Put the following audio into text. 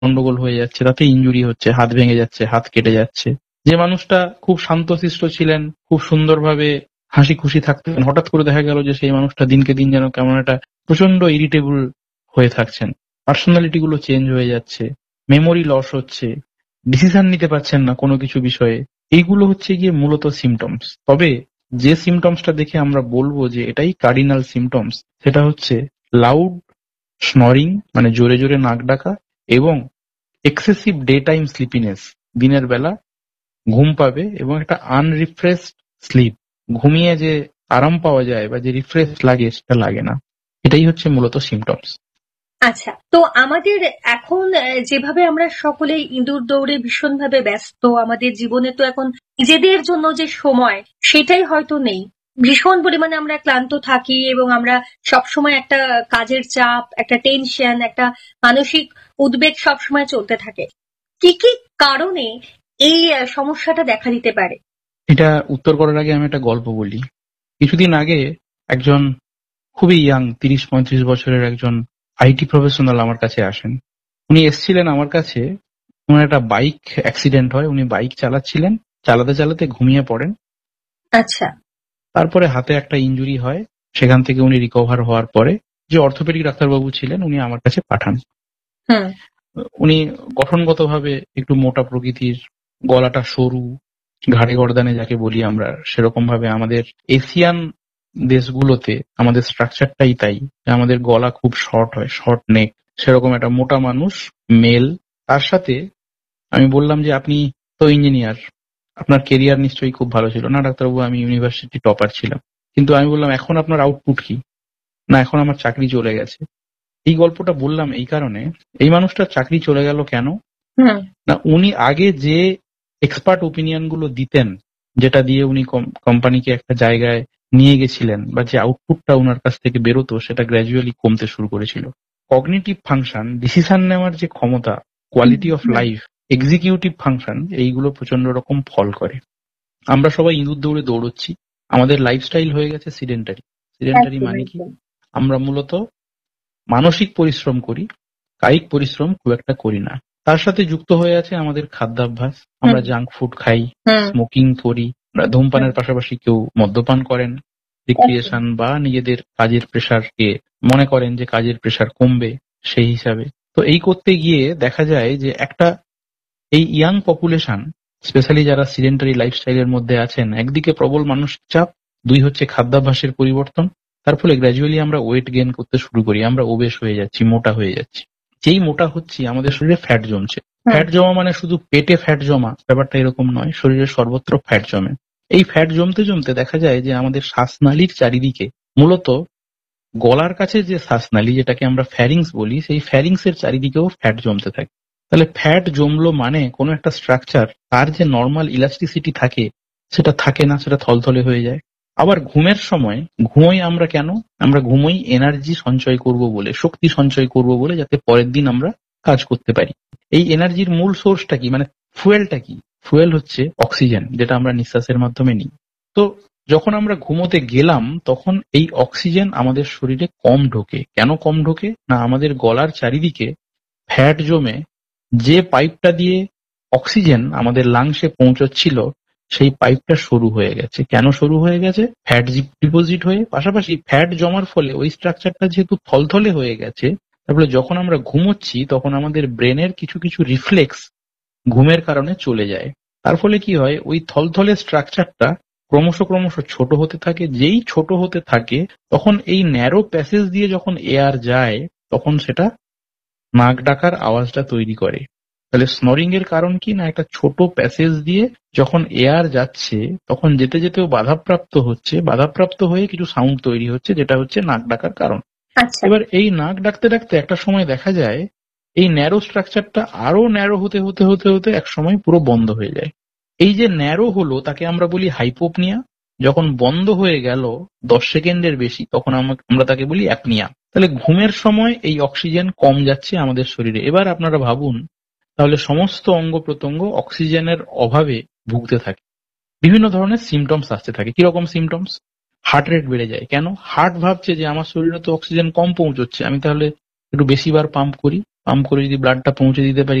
গন্ডগোল হয়ে যাচ্ছে, তাতে ইনজুরি হচ্ছে, হাত ভেঙে যাচ্ছে, হাত কেটে যাচ্ছে। যে মানুষটা খুব শান্তশিষ্ট ছিলেন, খুব সুন্দরভাবে হাসি খুশি থাকতেন, হঠাৎ করে দেখা গেল যে সেই মানুষটা দিনকে দিন যেন কেমন একটা প্রচন্ড ইরিটেবল হয়ে থাকছেন, পার্সোনালিটি গুলো চেঞ্জ হয়ে যাচ্ছে, মেমোরি লস হচ্ছে, ডিসিশন নিতে পারছেন না কোনো কিছু বিষয়ে। এইগুলো হচ্ছে গিয়ে মূলত সিমটমস। তবে যে সিমটমসটা দেখে আমরা বলবো যে এটাই কার্ডিনাল সিমটমস, সেটা হচ্ছে লাউড স্নরিং, মানে জোরে জোরে নাক ডাকা, এবং এক্সেসিভ ডে টাইম স্লিপিনেস, দিনের বেলা ঘুম পাবে এবং একটা আনরিফ্রেশড স্লিপ, ঘুমিয়ে যে আরাম পাওয়া যায় বা যে রিফ্রেশ লাগে সেটা লাগে না। এটাই হচ্ছে মূলত সিমটমস। আচ্ছা, তো আমাদের এখন যেভাবে আমরা সকলে ইঁদুর দৌড়ে ভীষণভাবে ব্যস্ত, আমাদের জীবনে তো এখন নিজেদের জন্য যে সময় সেটাই হয়তো নেই। ভীষণ পরিমাণে আমরা ক্লান্ত থাকি এবং আমরা সবসময় একটা কাজের চাপ, একটা টেনশন, একটা মানসিক উদ্বেগ সবসময় চলতে থাকে। কি কি কারণে এই সমস্যাটা দেখা দিতে পারে? এটা উত্তর করার আগে আমি একটা গল্প বলি। কিছুদিন আগে একজন খুবই ইয়াং, 30-35 বছরের একজন আইটি প্রফেশনাল আমার কাছে আসেন। উনি এসেছিলেন আমার কাছে, ওনার একটা বাইক অ্যাক্সিডেন্ট হয়, উনি বাইক চালাচ্ছিলেন, চালাতে চালাতে ঘুমিয়ে পড়েন। আচ্ছা। তারপরে হাতে একটা ইনজুরি হয়, সেখান থেকে উনি রিকভার হওয়ার পরে যে অর্থোপেডিক ডাক্তারবাবু ছিলেন উনি আমার কাছে পাঠান। হুম। উনি গঠনগতভাবে একটু মোটা প্রকৃতির, গলাটা সরু, ঘাড়ে গর্দানে যাকে বলি আমরা, সেরকম ভাবে আমাদের এশিয়ান দেশগুলোতে আমাদের স্ট্রাকচারটাই তাই, যে আমাদের গলা খুব শর্ট হয়, শর্ট নেক, সেরকম একটা মোটা মানুষ, মেল। তার সাথে আমি বললাম যে আপনি তো ইঞ্জিনিয়ার, আপনার কেরিয়ার নিশ্চয়ই খুব ভালো ছিল। না ডাক্তারবাবু, আমি ইউনিভার্সিটি টপার ছিলাম। কিন্তু আমি বললাম এখন আপনার আউটপুট কি? না, এখন আমার চাকরি চলে গেছে। এই গল্পটা বললাম এই কারণে, এই মানুষটার চাকরি চলে গেল কেন না, উনি আগে যে এক্সপার্ট ওপিনিয়ন গুলো দিতেন, যেটা দিয়ে উনি কোম্পানিকে একটা জায়গায় নিয়ে গেছিলেন, বা যে আউটপুটটা উনার কাছ থেকে বেরোতো সেটা গ্র্যাজুয়ালি কমতে শুরু করেছিল। কগনিটিভ ফাংশন, ডিসিশন নেওয়ার যে ক্ষমতা, quality of life, executive function, এইগুলো প্রচন্ড রকম ফল করে। আমরা সবাই ইঁদুর দৌড়ে দৌড়চ্ছি, আমাদের লাইফস্টাইল হয়ে গেছে সিডেন্টারি। সিডেন্টারি একদম মানে কি? একদম। আমরা মূলত মানসিক পরিশ্রম করি, কায়িক পরিশ্রম খুব একটা করি না। তার সাথে যুক্ত হয়ে আছে আমাদের খাদ্যাভ্যাস। আমরা জাঙ্ক ফুড খাই, স্মোকিং করি, ধূমপানের পাশাপাশি কেউ মদ্যপান করেন, রিক্রিয়েশন বা নিজেদের কাজের প্রেশারকে মনে করেন যে কাজের প্রেশার কমবে সেই হিসাবে। তো এই করতে গিয়ে দেখা যায় যে একটা এই ইয়াং পপুলেশন, স্পেশালি যারা সিডেন্টারি লাইফস্টাইলের মধ্যে আছেন, একদিকে প্রবল মানসিক চাপ, দুই হচ্ছে খাদ্যাভ্যাসের পরিবর্তন, তার ফলে গ্র্যাজুয়ালি আমরা ওয়েট গেইন করতে শুরু করি, আমরা ওবেস হয়ে যাচ্ছি, মোটা হয়ে যাচ্ছি। যেই মোটা হচ্ছি আমাদের শরীরে ফ্যাট জমছে। ফ্যাট জমা মানে শুধু পেটে ফ্যাট জমা, ব্যাপারটা এরকম নয়, শরীরের সর্বত্র ফ্যাট জমে। এই ফ্যাট জমতে জমতে দেখা যায় যে আমাদের শ্বাসনালীর চারিদিকে, মূলত গলার কাছে যে শ্বাসনালী, যেটাকে আমরা ফ্যারিংস বলি, সেই ফ্যারিংস এর চারিদিকেও ফ্যাট জমতে থাকে। তাহলে ফ্যাট জমলো মানে কোনো একটা স্ট্রাকচার, তার যে নর্মাল ইলাস্টিসিটি থাকে সেটা থাকে না, সেটা থলথলে হয়ে যায়। আবার ঘুমের সময় ঘুমোই আমরা কেন? আমরা ঘুমোই এনার্জি সঞ্চয় করব বলে, শক্তি সঞ্চয় করব বলে, যাতে পরের দিন আমরা কাজ করতে পারি। এই এনার্জির মূল সোর্সটা কি, মানে ফুয়েলটা কি? ফুয়েল হচ্ছে অক্সিজেন, যেটা আমরা নিঃশ্বাসের মাধ্যমে নিই। তো যখন আমরা ঘুমোতে গেলাম তখন এই অক্সিজেন আমাদের শরীরে কম ঢোকে। কেন কম ঢোকে? না, আমাদের গলার চারিদিকে ফ্যাট জমে যে পাইপটা দিয়ে অক্সিজেন আমাদের লাংসে পৌঁছচ্ছিল, সেই পাইপটা সরু হয়ে গেছে। কেন সরু হয়ে গেছে? ফ্যাট ডিপোজিট হয়ে, পাশাপাশি ফ্যাট জমার ফলে ওই স্ট্রাকচারটা যেহেতু থলথলে হয়ে গেছে, তারপরে যখন আমরা ঘুমোচ্ছি তখন আমাদের ব্রেনের কিছু কিছু রিফ্লেক্স ঘুমের কারণে চলে যায়। তার ফলে কি হয়, ওই থলথলে স্ট্রাকচারটা ক্রমশ ক্রমশ ছোট হতে থাকে। যেই ছোট হতে থাকে তখন এই ন্যারো প্যাসেজ দিয়ে যখন এয়ার যায়, তখন সেটা নাক ডাকার আওয়াজটা তৈরি করে। তাহলে স্নোরিং এর কারণ কি? না, একটা ছোট প্যাসেজ দিয়ে যখন এয়ার যাচ্ছে তখন যেতে যেতেও বাধাপ্রাপ্ত হচ্ছে, বাধাপ্রাপ্ত হয়ে কিছু সাউন্ড তৈরি হচ্ছে, যেটা হচ্ছে নাক ডাকার কারণ। এবার এই নাক ডাকতে ডাকতে একটা সময় দেখা যায় এই ন্যারো স্ট্রাকচারটা আরো ন্যারো হতে হতে হতে হতে এক সময় পুরো বন্ধ হয়ে যায়। এই যে ন্যারো হলো তাকে আমরা বলি হাইপোপনিয়া। যখন বন্ধ হয়ে গেল 10 সেকেন্ডের বেশি, তখন আমরা তাকে বলি অ্যাপনিয়া। তাহলে ঘুমের সময় এই অক্সিজেন কম যাচ্ছে আমাদের শরীরে। এবার আপনারা ভাবুন, তাহলে সমস্ত অঙ্গ প্রত্যঙ্গ অক্সিজেনের অভাবে ভুগতে থাকে, বিভিন্ন ধরনের সিমটমস আসতে থাকে। কিরকম সিমটমস? হার্ট রেট বেড়ে যায়। কেন? হার্ট ভাবছে যে আমার শরীরে তো অক্সিজেন কম পৌঁছচ্ছে, আমি তাহলে একটু বেশি বার পাম্প করি, পাম্প করে যদি ব্লাডটা পৌঁছে দিতে পারি